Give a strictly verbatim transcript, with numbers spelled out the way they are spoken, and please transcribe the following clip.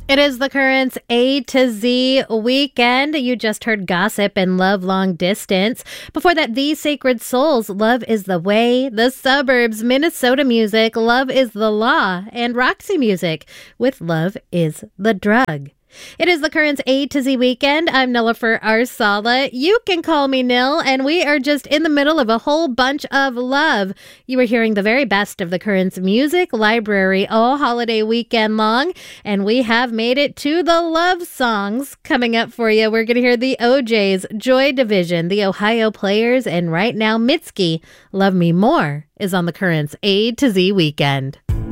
It is the Currents A to Z weekend. You just heard Gossip and Love Long Distance. Before that, The Sacred Souls, Love is the Way. The Suburbs, Minnesota Music, Love is the Law. And Roxy Music with Love is the Drug. It is the Currents A to Z weekend. I'm Nilofer Arsala. You can call me Nil, and we are just in the middle of a whole bunch of love. You are hearing the very best of the Currents music library all holiday weekend long, and we have made it to the love songs coming up for you. We're going to hear the O Js, Joy Division, the Ohio Players, and right now Mitski, Love Me More is on the Currents A to Z weekend.